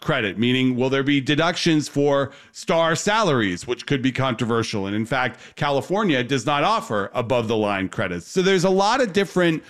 credit, meaning will there be deductions for star salaries, which could be controversial. And in fact, California does not offer above the line credits. So there's a lot of different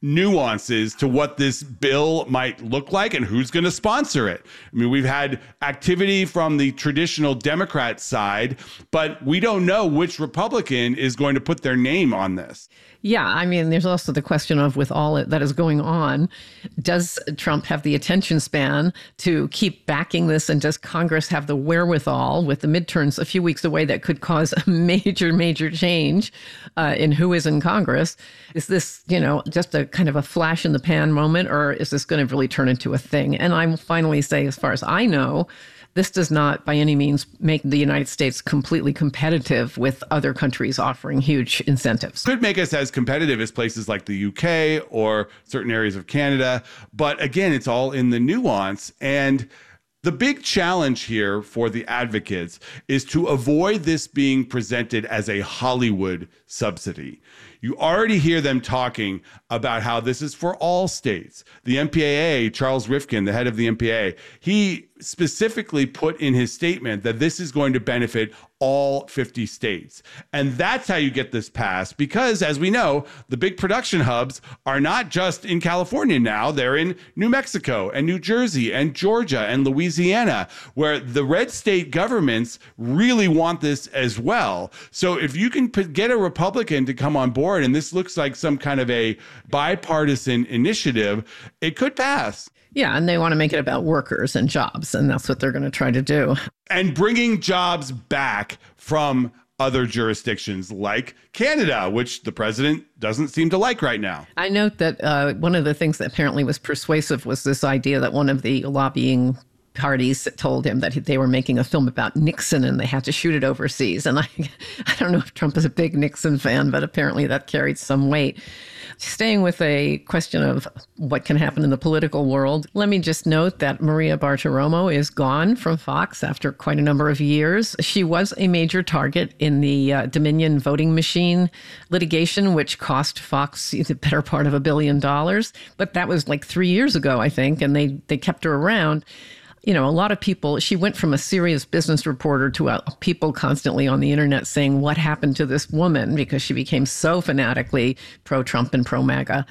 nuances to what this bill might look like and who's going to sponsor it. I mean, we've had activity from the traditional Democrat side, but we don't know which Republican is going to put their name on this. Yeah, I mean, there's also the question of, with all that is going on, does Trump have the attention span to keep backing this? And does Congress have the wherewithal, with the midterms a few weeks away, that could cause a major change in who is in Congress? Is this, just a kind of a flash in the pan moment, or is this going to really turn into a thing? And I will finally say, as far as I know, this does not by any means make the United States completely competitive with other countries offering huge incentives. Could make us as competitive as places like the UK or certain areas of Canada. But again, it's all in the nuance. And the big challenge here for the advocates is to avoid this being presented as a Hollywood subsidy. You already hear them talking about how this is for all states. The MPAA, Charles Rifkin, the head of the MPAA, he specifically put in his statement that this is going to benefit all 50 states. And that's how you get this passed, because as we know, the big production hubs are not just in California now, they're in New Mexico and New Jersey and Georgia and Louisiana, where the red state governments really want this as well. So if you can get a Republican to come on board, and this looks like some kind of a bipartisan initiative, it could pass. Yeah, and they want to make it about workers and jobs, and that's what they're going to try to do. And bringing jobs back from other jurisdictions like Canada, which the president doesn't seem to like right now. I note that one of the things that apparently was persuasive was this idea that one of the lobbying parties told him that they were making a film about Nixon and they had to shoot it overseas. And I don't know if Trump is a big Nixon fan, but apparently that carried some weight. Staying with a question of what can happen in the political world, let me just note that Maria Bartiromo is gone from Fox after quite a number of years. She was a major target in the Dominion voting machine litigation, which cost Fox the better part of $1 billion. But that was like 3 years ago, I think, and they kept her around. A lot of people, she went from a serious business reporter to people constantly on the internet saying, what happened to this woman? Because she became so fanatically pro-Trump and pro-MAGA.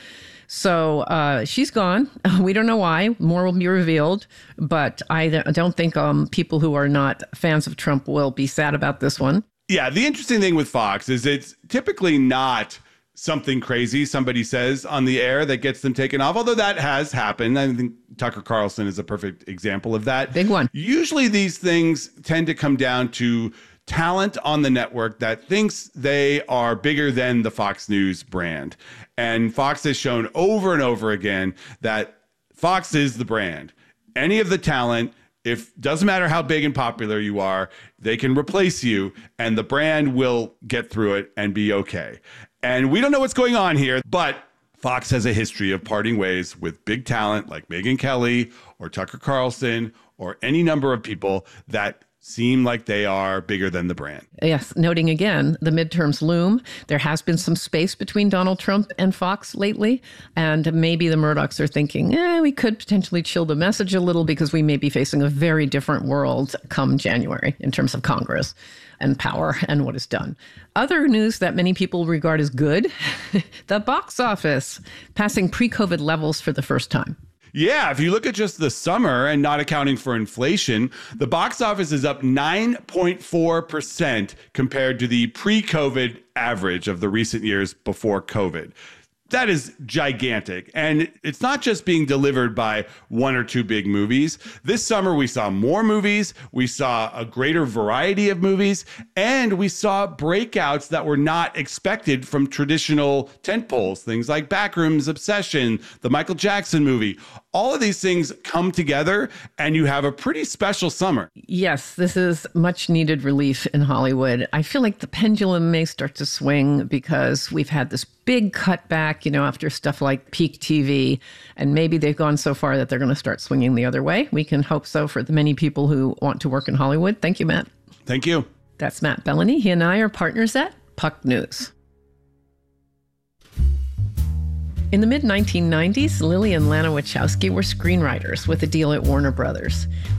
So she's gone. We don't know why. More will be revealed. But I don't think people who are not fans of Trump will be sad about this one. Yeah, the interesting thing with Fox is it's typically not something crazy somebody says on the air that gets them taken off, although that has happened. I think Tucker Carlson is a perfect example of that. Big one. Usually these things tend to come down to talent on the network that thinks they are bigger than the Fox News brand. And Fox has shown over and over again that Fox is the brand. Any of the talent, doesn't matter how big and popular you are, they can replace you and the brand will get through it and be okay. And we don't know what's going on here, but Fox has a history of parting ways with big talent like Megyn Kelly or Tucker Carlson or any number of people that seem like they are bigger than the brand. Yes, noting again, the midterms loom. There has been some space between Donald Trump and Fox lately, and maybe the Murdochs are thinking, we could potentially chill the message a little because we may be facing a very different world come January in terms of Congress and power and what is done. Other news that many people regard as good, the box office passing pre-COVID levels for the first time. Yeah, if you look at just the summer and not accounting for inflation, the box office is up 9.4% compared to the pre-COVID average of the recent years before COVID. That is gigantic. And it's not just being delivered by one or two big movies. This summer, we saw more movies. We saw a greater variety of movies. And we saw breakouts that were not expected from traditional tentpoles, things like Backrooms, Obsession, the Michael Jackson movie. All of these things come together and you have a pretty special summer. Yes, this is much needed relief in Hollywood. I feel like the pendulum may start to swing because we've had this big cutback, after stuff like peak TV, and maybe they've gone so far that they're going to start swinging the other way. We can hope so for the many people who want to work in Hollywood. Thank you, Matt. Thank you. That's Matt Bellany. He and I are partners at Puck News. In the mid-1990s, Lily and Lana Wachowski were screenwriters with a deal at Warner Brothers.